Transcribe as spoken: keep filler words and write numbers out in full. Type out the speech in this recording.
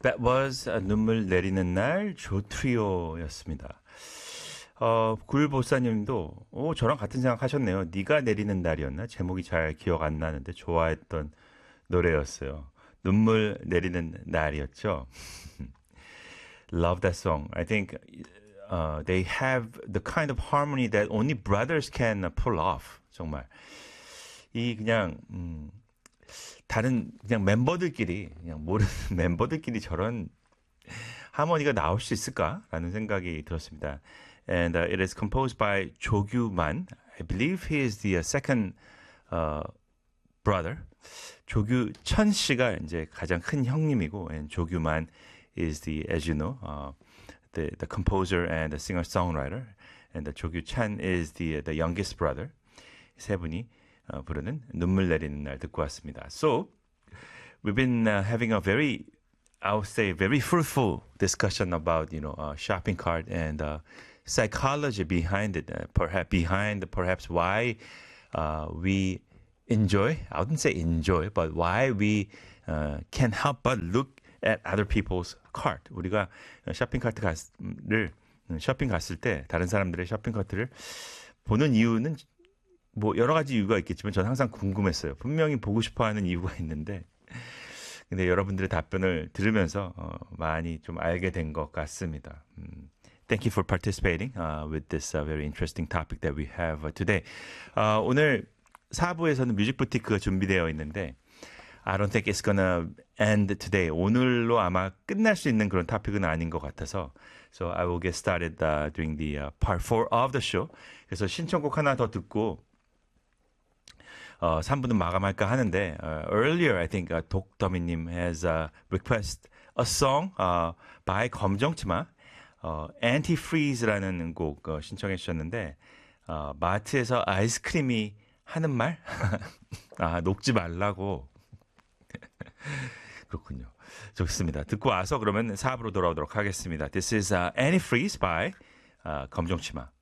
That was 아, 눈물 내리는 날 조트리오였습니다. 어, 굴보사님도 오, 저랑 같은 생각 하셨네요. 네가 내리는 날이었나? 제목이 잘 기억 안 나는데 좋아했던 노래였어요. 눈물 내리는 날이었죠. Love that song. I think uh, they have the kind of harmony that only brothers can pull off. 정말 이 그냥 음, 다른 그냥 멤버들끼리 그냥 모르는 멤버들끼리 저런 하모니가 나올 수 있을까라는 생각이 들었습니다. And uh, it is composed by 조규만. I believe he is the uh, second uh, brother. 조규천 씨가 이제 가장 큰 형님이고, and 조규만 is the, as you know, uh, the the composer and the singer songwriter, and the 조규찬 is the the youngest brother. 세 분이 어, 부르는 눈물 내리는 날 듣고 왔습니다. So we've been uh, having a very, I would say, very fruitful discussion about you know uh, shopping cart and uh, psychology behind it, uh, perhaps behind perhaps why uh, we enjoy. I wouldn't say enjoy, but why we uh, can't help but look at other people's cart. 우리가 쇼핑 카트 갔을 쇼핑 갔을 때 다른 사람들의 쇼핑 카트를 보는 이유는 뭐 여러 가지 이유가 있겠지만 저는 항상 궁금했어요. 분명히 보고 싶어하는 이유가 있는데, 근데 여러분들의 답변을 들으면서 어, 많이 좀 알게 된 것 같습니다. 음, Thank you for participating uh, with this uh, very interesting topic that we have uh, today. 어, 오늘 사 부에서는 뮤직 부티크가 준비되어 있는데 I don't think it's gonna end today. 오늘로 아마 끝날 수 있는 그런 토픽은 아닌 것 같아서 So I will get started uh, during the uh, part four of the show. 그래서 신청곡 하나 더 듣고 어, 삼 부는 마감할까 하는데 uh, earlier I think uh, 독더미님 has uh, requested a song uh, by 검정치마 어, Antifreeze라는 곡 어, 신청해 주셨는데 어, 마트에서 아이스크림이 하는 말? 아, 녹지 말라고. 그렇군요. 좋습니다. 듣고 와서 그러면 사 부로 돌아오도록 하겠습니다. This is uh, Antifreeze by uh, 검정치마.